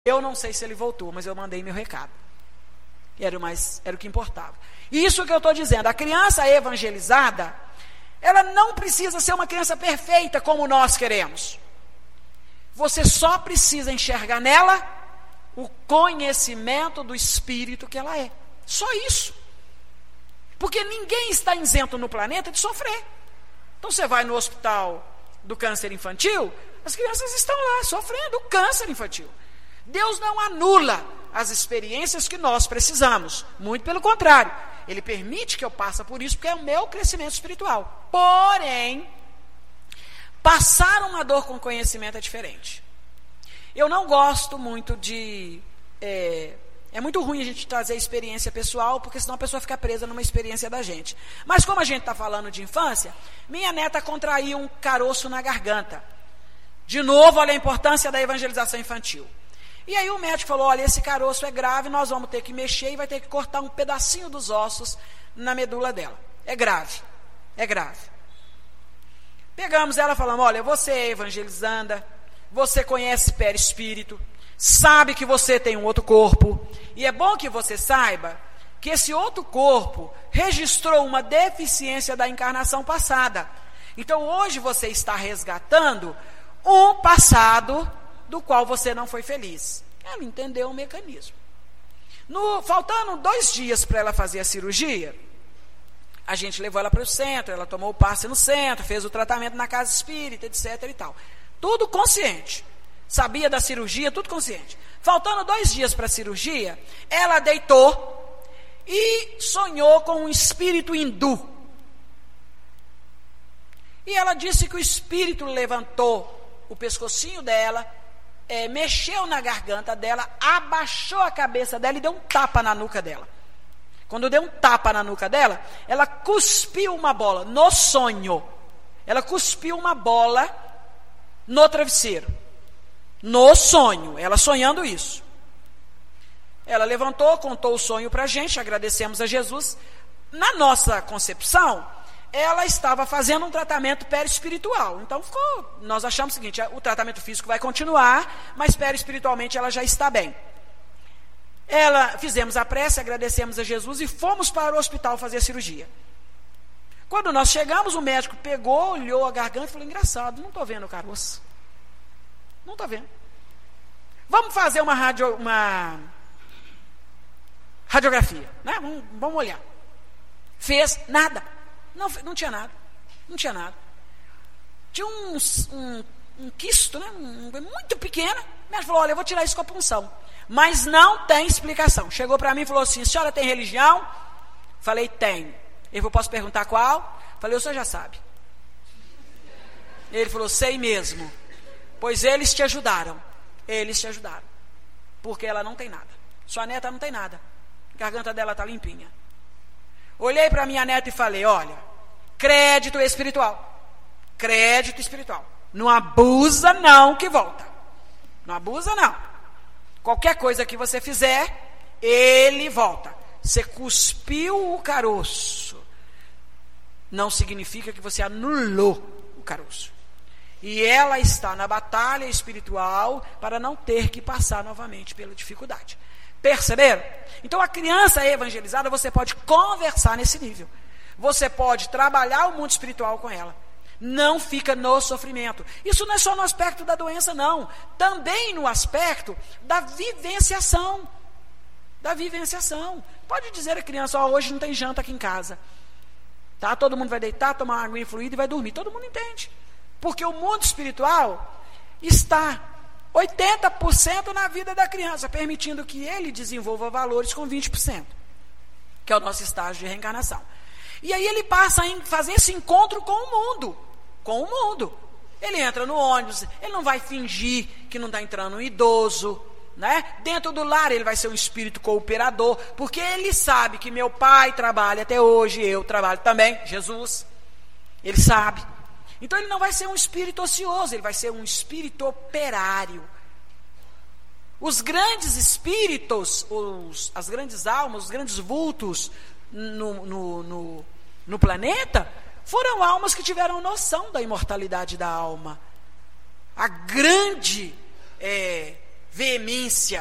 Eu não sei se ele voltou, mas eu mandei meu recado. Era o que importava. Isso que eu estou dizendo, a criança evangelizada, ela não precisa ser uma criança perfeita como nós queremos. Você só precisa enxergar nela o conhecimento do Espírito que ela é. Só isso. Porque ninguém está isento no planeta de sofrer. Então você vai no hospital do câncer infantil, as crianças estão lá sofrendo o câncer infantil. Deus não anula as experiências que nós precisamos. Muito pelo contrário. Ele permite que eu passe por isso, porque é o meu crescimento espiritual. Porém, passar uma dor com conhecimento é diferente. Eu não gosto muito de... É muito ruim a gente trazer experiência pessoal, porque senão a pessoa fica presa numa experiência da gente. Mas como a gente está falando de infância, minha neta contraiu um caroço na garganta. De novo, olha a importância da evangelização infantil. E aí o médico falou, olha, esse caroço é grave, nós vamos ter que mexer e vai ter que cortar um pedacinho dos ossos na medula dela. É grave, é grave. Pegamos ela e falamos, olha, você é evangelizanda, você conhece perispírito, sabe que você tem um outro corpo, e é bom que você saiba que esse outro corpo registrou uma deficiência da encarnação passada. Então hoje você está resgatando um passado do qual você não foi feliz. Ela entendeu o mecanismo. Faltando 2 dias para ela fazer a cirurgia, a gente levou ela para o centro, ela tomou o passe no centro, fez o tratamento na casa espírita, etc. e tal. Tudo consciente. Sabia da cirurgia, tudo consciente. Faltando 2 dias para a cirurgia, ela deitou e sonhou com um espírito hindu. E ela disse que o espírito levantou o pescocinho dela, mexeu na garganta dela, abaixou a cabeça dela e deu um tapa na nuca dela. Quando deu um tapa na nuca dela, ela cuspiu uma bola, no sonho. Ela cuspiu uma bola no travesseiro. No sonho, ela sonhando isso. Ela levantou, contou o sonho para a gente, agradecemos a Jesus. Na nossa concepção, ela estava fazendo um tratamento perispiritual. Então nós achamos o seguinte, o tratamento físico vai continuar, mas perispiritualmente ela já está bem. Fizemos a prece, agradecemos a Jesus e fomos para o hospital fazer a cirurgia. Quando nós chegamos, o médico pegou, olhou a garganta e falou, engraçado, não estou vendo o caroço. Não estou vendo. Vamos fazer uma radiografia, né? Vamos olhar. Fez nada. Não tinha nada. Não tinha nada. Tinha um quisto, né? Muito pequeno. O médico falou, olha, eu vou tirar isso com a punção. Mas não tem explicação. Chegou para mim e falou assim, a senhora tem religião? Falei, tenho. Ele falou, posso perguntar qual? Falei, o senhor já sabe. Ele falou, sei mesmo. Pois eles te ajudaram. Eles te ajudaram. Porque ela não tem nada. Sua neta não tem nada. A garganta dela está limpinha. Olhei para minha neta e falei, olha, crédito espiritual. Crédito espiritual. Não abusa não que volta. Não abusa não. Qualquer coisa que você fizer, ele volta. Você cuspiu o caroço. Não significa que você anulou o caroço. E ela está na batalha espiritual para não ter que passar novamente pela dificuldade. Perceberam? Então a criança evangelizada, você pode conversar nesse nível. Você pode trabalhar o mundo espiritual com ela. Não fica no sofrimento. Isso não é só no aspecto da doença, não. Também no aspecto da vivenciação. Da vivenciação. Pode dizer à criança, hoje não tem janta aqui em casa. Tá? Todo mundo vai deitar, tomar uma aguinha fluida e vai dormir. Todo mundo entende. Porque o mundo espiritual está 80% na vida da criança, permitindo que ele desenvolva valores com 20%, que é o nosso estágio de reencarnação. E aí ele passa a fazer esse encontro com o mundo. Com o mundo. Ele entra no ônibus, ele não vai fingir que não está entrando um idoso, né? Dentro do lar ele vai ser um espírito cooperador, porque ele sabe que meu pai trabalha até hoje, eu trabalho também, Jesus. Ele sabe. Então ele não vai ser um espírito ocioso, ele vai ser um espírito operário. Os grandes espíritos, as grandes almas, os grandes vultos no planeta, foram almas que tiveram noção da imortalidade da alma. A grande veemência,